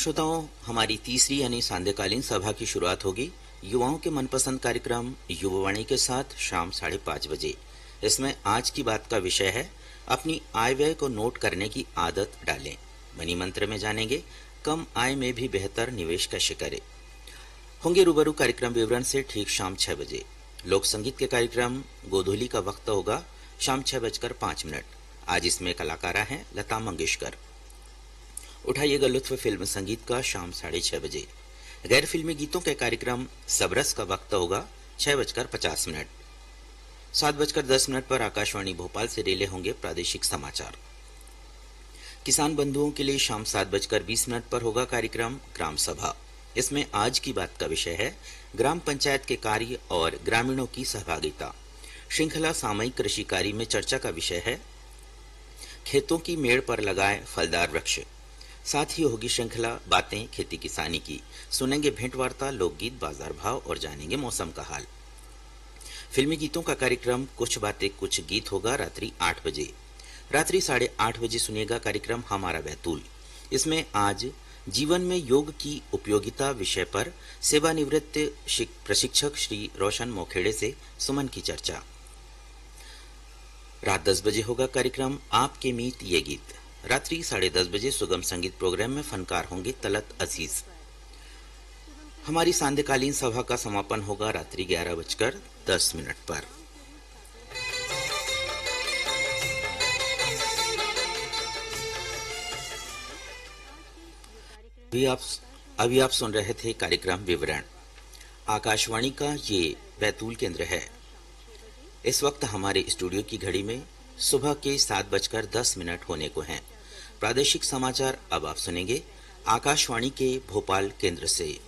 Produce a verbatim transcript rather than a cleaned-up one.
श्रोताओं, हमारी तीसरी यानी सांध्यकालीन सभा की शुरुआत होगी युवाओं के मनपसंद कार्यक्रम युवावाणी के साथ शाम साढ़े पाँच बजे। इसमें आज की बात का विषय है अपनी आय व्यय को नोट करने की आदत डालें। मनी मंत्र में जानेंगे कम आय में भी बेहतर निवेश कैसे करें। होंगे रूबरू कार्यक्रम विवरण से ठीक शाम छह बजे। लोक संगीत के कार्यक्रम गोधूली का वक्त होगा शाम छह बजकर पाँच मिनट। आज इसमें कलाकारा हैं लता मंगेशकर। उठाइएगा लुत्फ फिल्म संगीत का शाम साढ़े छह बजे। गैर फिल्मी गीतों के कार्यक्रम सबरस का वक्त होगा छह बजकर पचास मिनट। सात बजकर दस मिनट पर आकाशवाणी भोपाल से रिले होंगे प्रादेशिक समाचार। किसान बंधुओं के लिए शाम सात बजकर बीस मिनट पर होगा कार्यक्रम ग्राम सभा। इसमें आज की बात का विषय है ग्राम पंचायत के कार्य और ग्रामीणों की सहभागिता। श्रृंखला सामयिक कृषि कार्य में चर्चा का विषय है खेतों की मेड़ पर लगाए फलदार वृक्ष। साथ ही होगी श्रृंखला बातें खेती किसानी की। सुनेंगे भेंट वार्ता, लोकगीत, बाजार भाव और जानेंगे मौसम का हाल। फिल्मी गीतों का कार्यक्रम कुछ बातें कुछ गीत होगा रात्रि आठ बजे। रात्रि साढ़े आठ बजे सुनिएगा कार्यक्रम हमारा बैतूल। इसमें आज जीवन में योग की उपयोगिता विषय पर सेवानिवृत्त प्रशिक्षक श्री रोशन मोखेड़े से सुमन की चर्चा। रात दस बजे होगा कार्यक्रम आपके मीत ये गीत। रात्रि साढ़े दस बजे सुगम संगीत प्रोग्राम में फनकार होंगे तलत अजीज। हमारी सांध्यकालीन सभा का समापन होगा रात्रि ग्यारह बजकर दस मिनट पर। अभी आप अभी आप सुन रहे थे कार्यक्रम विवरण। आकाशवाणी का ये बैतूल केंद्र है। इस वक्त हमारे स्टूडियो की घड़ी में सुबह के सात बजकर दस मिनट होने को हैं। प्रादेशिक समाचार अब आप सुनेंगे आकाशवाणी के भोपाल केंद्र से।